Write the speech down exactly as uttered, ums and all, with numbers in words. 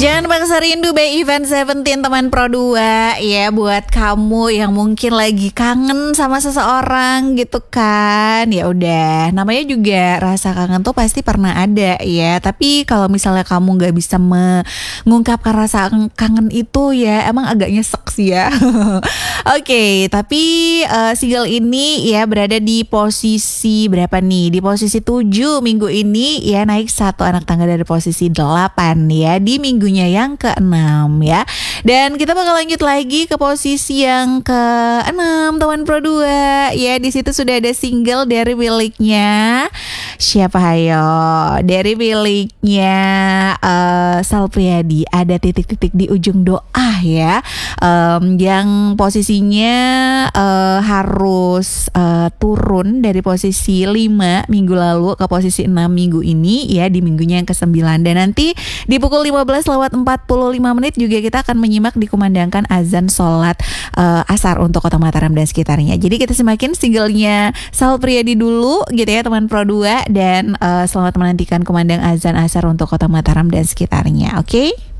Jangan Bangsa Rindu by Event Seventeen teman Pro dua. Ya buat kamu yang mungkin lagi kangen sama seseorang gitu kan. Ya udah, namanya juga rasa kangen tuh pasti pernah ada ya. Tapi kalau misalnya kamu gak bisa mengungkapkan rasa kangen itu ya emang agak nyesek sih ya. Oke, okay, tapi uh, single ini ya berada di posisi berapa nih? Di posisi tujuh minggu ini ya, naik satu anak tangga dari posisi delapan ya di minggunya yang keenam ya. Dan kita bakal lanjut lagi ke posisi yang keenam teman Pro dua ya. Di situ sudah ada single dari miliknya siapa hayo? Dari miliknya uh, Sal Priadi, ada titik-titik di ujung doa ya. Um, yang posisinya uh, harus uh, turun dari posisi lima minggu lalu ke posisi enam minggu ini ya, di minggunya yang kesembilan. Dan nanti di pukul lima belas lewat empat puluh lima menit juga kita akan menyimak dikumandangkan azan sholat uh, asar untuk Kota Mataram dan sekitarnya. Jadi kita semakin singlenya Sal Priadi dulu gitu ya teman Pro dua. Dan uh, selamat menantikan kumandang azan asar untuk Kota Mataram dan sekitarnya. Oke okay?